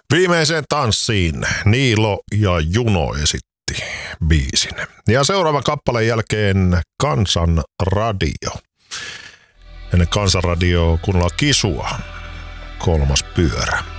Viimeiseen tanssiin Niilo ja Juno esitti biisin. Ja seuraavan kappaleen jälkeen Kansanradio. Ennen Kansanradioa kuunnellaan Kisua, Kolmas pyörä.